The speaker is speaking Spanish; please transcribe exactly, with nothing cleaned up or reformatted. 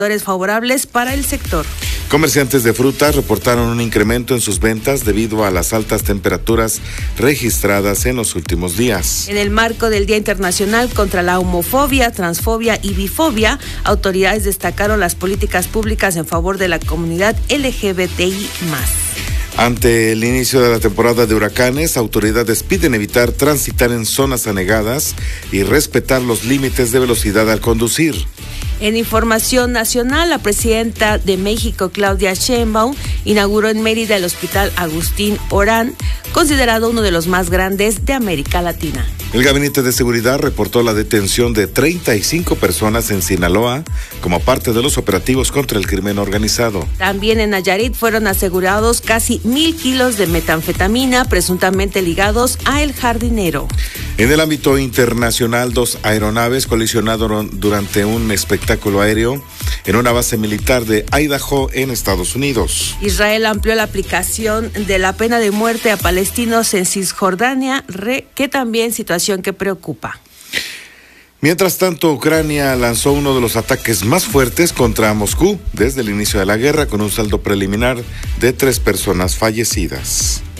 favorables para el sector. Comerciantes de frutas reportaron un incremento en sus ventas debido a las altas temperaturas registradas en los últimos días. En el marco del Día Internacional contra la Homofobia, Transfobia y Bifobia, autoridades destacaron las políticas públicas en favor de la comunidad L G B T I más. Ante el inicio de la temporada de huracanes, autoridades piden evitar transitar en zonas anegadas y respetar los límites de velocidad al conducir. En información nacional, la presidenta de México, Claudia Sheinbaum, inauguró en Mérida el Hospital Agustín Orán, considerado uno de los más grandes de América Latina. El Gabinete de Seguridad reportó la detención de treinta y cinco personas en Sinaloa como parte de los operativos contra el crimen organizado. También en Nayarit fueron asegurados casi mil kilos de metanfetamina, presuntamente ligados a El Jardinero. En el ámbito internacional, dos aeronaves colisionaron durante un espectáculo aéreo en una base militar de Idaho en Estados Unidos. Israel amplió la aplicación de la pena de muerte a palestinos en Cisjordania, que también situación que preocupa. Mientras tanto, Ucrania lanzó uno de los ataques más fuertes contra Moscú desde el inicio de la guerra, con un saldo preliminar de tres personas fallecidas.